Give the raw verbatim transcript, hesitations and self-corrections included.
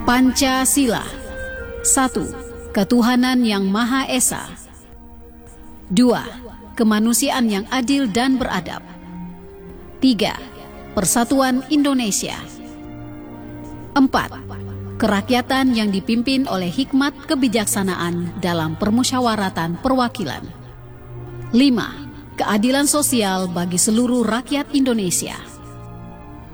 Pancasila. Satu, ketuhanan yang Maha Esa. Dua, kemanusiaan yang adil dan beradab. Tiga, persatuan Indonesia. Empat, kerakyatan yang dipimpin oleh hikmat kebijaksanaan dalam permusyawaratan perwakilan. Lima, keadilan sosial bagi seluruh rakyat Indonesia.